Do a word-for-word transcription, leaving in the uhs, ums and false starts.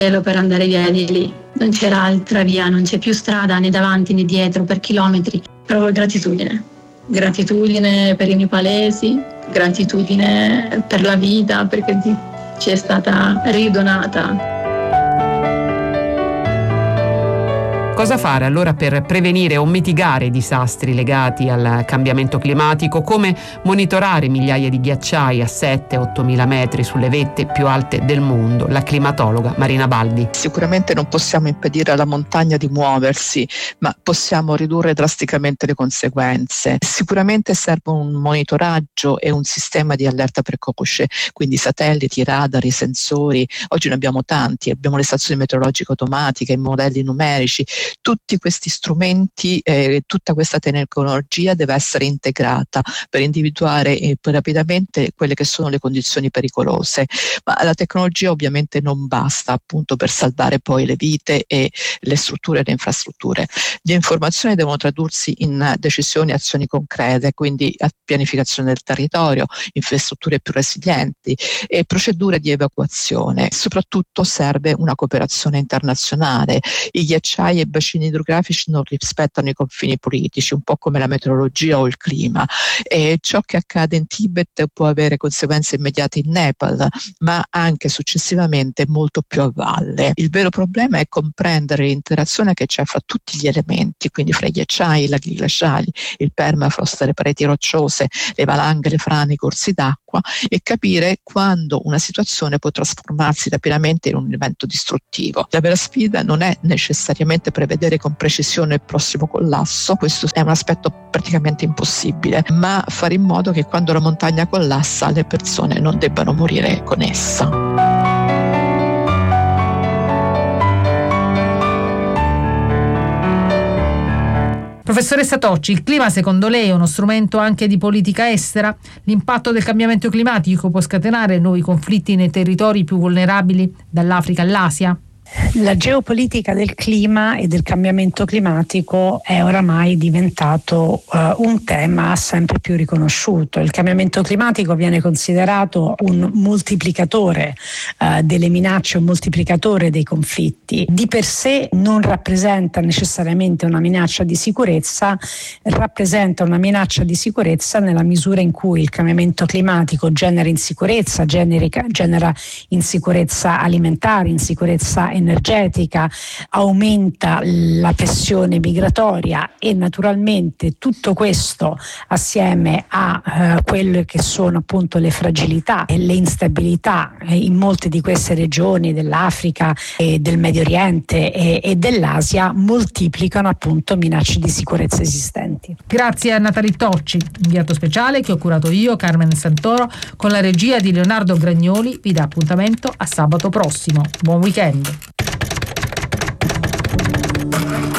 per andare via di lì. Non c'era altra via, non c'è più strada né davanti né dietro per chilometri. Provo gratitudine. Gratitudine per i miei palesi, gratitudine per la vita perché ci è stata ridonata. Cosa fare allora per prevenire o mitigare i disastri legati al cambiamento climatico? Come monitorare migliaia di ghiacciai a sette otto mila metri sulle vette più alte del mondo? La climatologa Marina Baldi. Sicuramente non possiamo impedire alla montagna di muoversi, ma possiamo ridurre drasticamente le conseguenze. Sicuramente serve un monitoraggio e un sistema di allerta precoce, quindi satelliti, radari, sensori. Oggi ne abbiamo tanti, abbiamo le stazioni meteorologiche automatiche, i modelli numerici. Tutti questi strumenti, eh, tutta questa tecnologia deve essere integrata per individuare eh, rapidamente quelle che sono le condizioni pericolose, ma la tecnologia ovviamente non basta appunto per salvare poi le vite e le strutture e le infrastrutture. Le informazioni devono tradursi in decisioni e azioni concrete, quindi a pianificazione del territorio, infrastrutture più resilienti e procedure di evacuazione. Soprattutto serve una cooperazione internazionale. I ghiacciai e bacini idrografici non rispettano i confini politici, un po' come la meteorologia o il clima, e ciò che accade in Tibet può avere conseguenze immediate in Nepal, ma anche successivamente molto più a valle. Il vero problema è comprendere l'interazione che c'è fra tutti gli elementi, quindi fra i ghiacciai, i laghi glaciali, il permafrost, le pareti rocciose, le valanghe, le frane, i corsi d'acqua, e capire quando una situazione può trasformarsi rapidamente in un evento distruttivo. La vera sfida non è necessariamente prevedere con precisione il prossimo collasso, questo è un aspetto praticamente impossibile, ma fare in modo che quando la montagna collassa le persone non debbano morire con essa. Professoressa Tocci, il clima secondo lei è uno strumento anche di politica estera? L'impatto del cambiamento climatico può scatenare nuovi conflitti nei territori più vulnerabili dall'Africa all'Asia? La geopolitica del clima e del cambiamento climatico è oramai diventato uh, un tema sempre più riconosciuto. Il cambiamento climatico viene considerato un moltiplicatore uh, delle minacce, un moltiplicatore dei conflitti. Di per sé non rappresenta necessariamente una minaccia di sicurezza, rappresenta una minaccia di sicurezza nella misura in cui il cambiamento climatico genera insicurezza, genera, genera insicurezza alimentare, insicurezza energetica, aumenta la pressione migratoria e naturalmente tutto questo assieme a eh, quelle che sono appunto le fragilità e le instabilità eh, in molte di queste regioni dell'Africa e del Medio Oriente e, e dell'Asia moltiplicano appunto minacce di sicurezza esistenti. Grazie a Natalie Tocci, inviato speciale che ho curato io, Carmen Santoro, con la regia di Leonardo Gragnoli. Vi dà appuntamento a sabato prossimo. Buon weekend.